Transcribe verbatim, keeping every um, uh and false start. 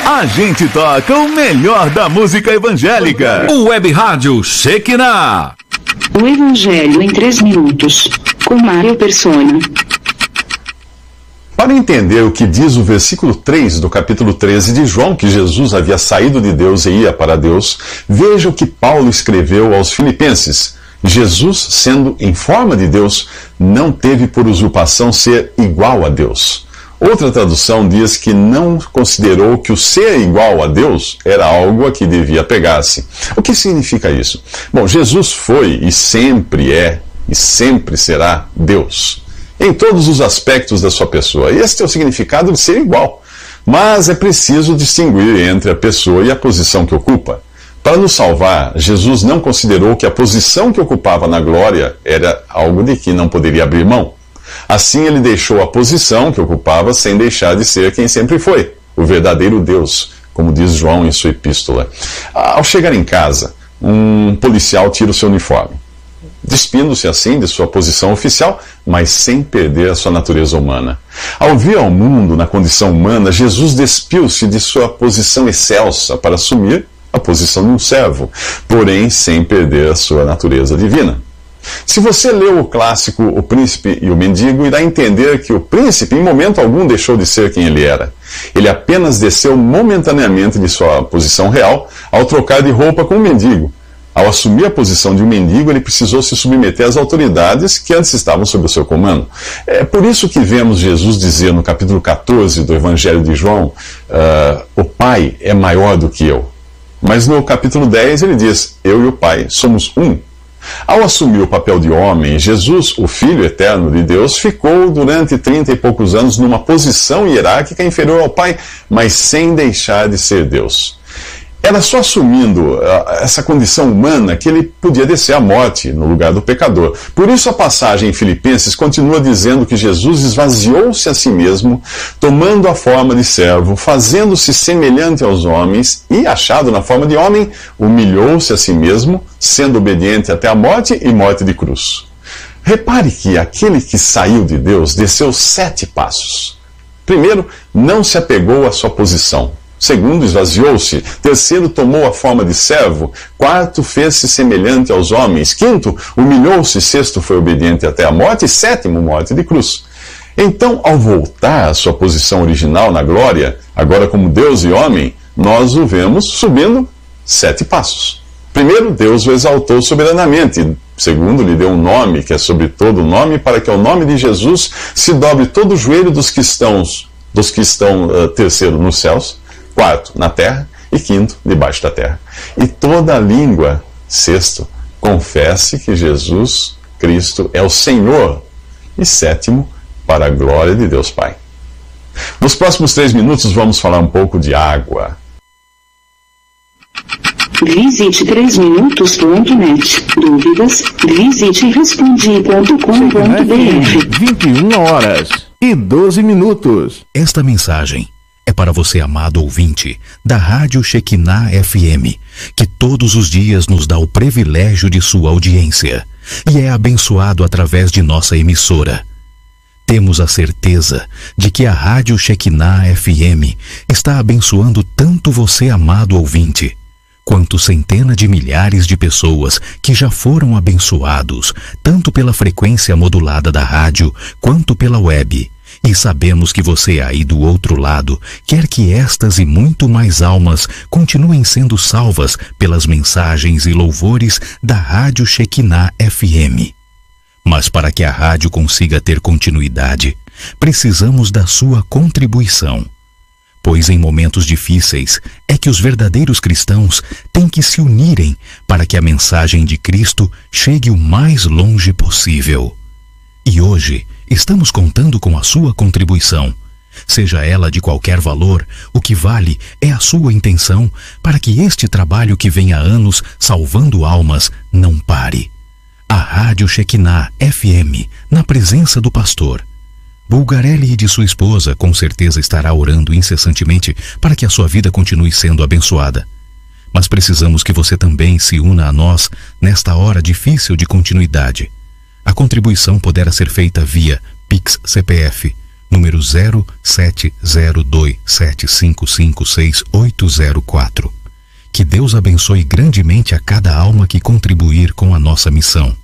A gente toca o melhor da música evangélica. O Web Rádio Shekinah. O Evangelho em três minutos, com Mário Persona. Para entender o que diz o versículo três do capítulo treze de João, que Jesus havia saído de Deus e ia para Deus, veja o que Paulo escreveu aos Filipenses. Jesus, sendo em forma de Deus, não teve por usurpação ser igual a Deus. Outra tradução diz que não considerou que o ser igual a Deus era algo a que devia apegar-se. O que significa isso? Bom, Jesus foi e sempre é e sempre será Deus, em todos os aspectos da sua pessoa. E esse é o significado de ser igual. Mas é preciso distinguir entre a pessoa e a posição que ocupa. Para nos salvar, Jesus não considerou que a posição que ocupava na glória era algo de que não poderia abrir mão. Assim, ele deixou a posição que ocupava sem deixar de ser quem sempre foi, o verdadeiro Deus, como diz João em sua epístola. Ao chegar em casa, um policial tira o seu uniforme, despindo-se assim de sua posição oficial, mas sem perder a sua natureza humana. Ao vir ao mundo na condição humana, Jesus despiu-se de sua posição excelsa para assumir a posição de um servo, porém sem perder a sua natureza divina. Se você leu o clássico O Príncipe e o Mendigo, irá entender que o príncipe em momento algum deixou de ser quem ele era. Ele apenas desceu momentaneamente de sua posição real ao trocar de roupa com o mendigo. Ao assumir a posição de um mendigo, ele precisou se submeter às autoridades que antes estavam sob o seu comando. É por isso que vemos Jesus dizer no capítulo quatorze do Evangelho de João, uh, o Pai é maior do que eu. Mas no capítulo dez ele diz, eu e o Pai somos um. Ao assumir o papel de homem, Jesus, o Filho eterno de Deus, ficou durante trinta e poucos anos numa posição hierárquica inferior ao Pai, mas sem deixar de ser Deus. Era só assumindo uh, essa condição humana que ele podia descer à morte no lugar do pecador. Por isso a passagem em Filipenses continua dizendo que Jesus esvaziou-se a si mesmo, tomando a forma de servo, fazendo-se semelhante aos homens e, achado na forma de homem, humilhou-se a si mesmo, sendo obediente até a morte e morte de cruz. Repare que aquele que saiu de Deus desceu sete passos. Primeiro, não se apegou à sua posição. Segundo, esvaziou-se. Terceiro, tomou a forma de servo. Quarto, fez-se semelhante aos homens. Quinto, humilhou-se. Sexto, foi obediente até a morte. E sétimo, morte de cruz. Então, ao voltar à sua posição original na glória, agora como Deus e homem, nós o vemos subindo sete passos. Primeiro, Deus o exaltou soberanamente. Segundo, lhe deu um nome que é sobre todo nome, para que ao nome de Jesus se dobre todo o joelho dos que estão, dos que estão uh, terceiro, nos céus. Quarto, na terra. E quinto, debaixo da terra. E toda a língua, sexto, confesse que Jesus Cristo é o Senhor. E sétimo, para a glória de Deus Pai. Nos próximos três minutos vamos falar um pouco de água. Visite três minutos ponto net. Dúvidas? Visite respondi ponto com ponto b r. vinte e uma horas e doze minutos. Esta mensagem é para você, amado ouvinte, da Rádio Shekinah F M, que todos os dias nos dá o privilégio de sua audiência e é abençoado através de nossa emissora. Temos a certeza de que a Rádio Shekinah F M está abençoando tanto você, amado ouvinte, quanto centenas de milhares de pessoas que já foram abençoados, tanto pela frequência modulada da rádio, quanto pela web. E sabemos que você aí do outro lado quer que estas e muito mais almas continuem sendo salvas pelas mensagens e louvores da Rádio Shekinah F M. Mas para que a rádio consiga ter continuidade, precisamos da sua contribuição. Pois em momentos difíceis é que os verdadeiros cristãos têm que se unirem para que a mensagem de Cristo chegue o mais longe possível. E hoje estamos contando com a sua contribuição. Seja ela de qualquer valor, o que vale é a sua intenção para que este trabalho que vem há anos salvando almas não pare. A Rádio Shekinah F M, na presença do pastor Bulgarelli e de sua esposa, com certeza estará orando incessantemente para que a sua vida continue sendo abençoada. Mas precisamos que você também se una a nós nesta hora difícil de continuidade. A contribuição poderá ser feita via Pix C P F número zero sete zero dois sete cinco cinco seis oito zero quatro. Que Deus abençoe grandemente a cada alma que contribuir com a nossa missão.